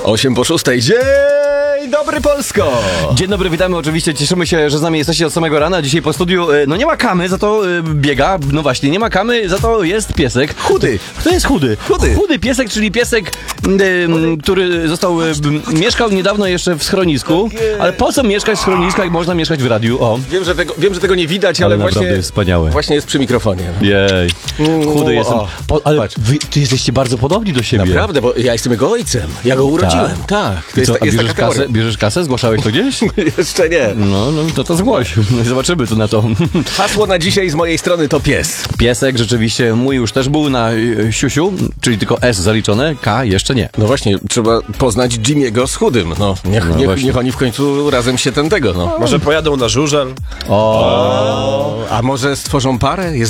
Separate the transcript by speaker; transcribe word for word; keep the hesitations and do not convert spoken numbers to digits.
Speaker 1: osiem po szóstej. Dzień dobry, Polsko!
Speaker 2: Dzień dobry, witamy oczywiście, cieszymy się, że z nami jesteście od samego rana. Dzisiaj po studiu, no nie ma Kamy, za to biega, no właśnie, nie ma Kamy, za to jest piesek.
Speaker 1: Chudy.
Speaker 2: Kto jest chudy?
Speaker 1: Chudy.
Speaker 2: Chudy piesek, czyli piesek, y, który został, y, mieszkał niedawno jeszcze w schronisku, ale po co mieszkać w schronisku, jak można mieszkać w radiu? O.
Speaker 1: Wiem, że tego, wiem, że tego nie widać, ale,
Speaker 2: Ale
Speaker 1: właśnie,
Speaker 2: naprawdę jest wspaniałe.
Speaker 1: właśnie jest przy mikrofonie.
Speaker 2: Jej, chudy jestem.
Speaker 1: o,
Speaker 2: Po, ale
Speaker 1: patrz.
Speaker 2: wy, ty jesteście bardzo podobni do siebie.
Speaker 1: Naprawdę, bo ja jestem jego ojcem. Ja go urodziłem. Tak. To
Speaker 2: I
Speaker 1: jest,
Speaker 2: co, a
Speaker 1: jest
Speaker 2: bierzesz,
Speaker 1: taka
Speaker 2: kasę,
Speaker 1: teoria.
Speaker 2: bierzesz kasę? Zgłaszałeś to gdzieś?
Speaker 1: Jeszcze nie.
Speaker 2: No, no to to zgłoś. No i zobaczymy tu na to.
Speaker 1: Hasło na dzisiaj z mojej strony to pies.
Speaker 2: Piesek rzeczywiście mój już też był na y, siusiu, czyli tylko S zaliczone, K jeszcze nie.
Speaker 1: No właśnie, trzeba poznać Jimmy'ego z Chudym. No, niech,
Speaker 2: No
Speaker 1: niech,
Speaker 2: właśnie.
Speaker 1: niech oni w końcu razem się ten tego, no.
Speaker 3: Może pojadą na żużel?
Speaker 2: O,
Speaker 1: A może stworzą parę? Jest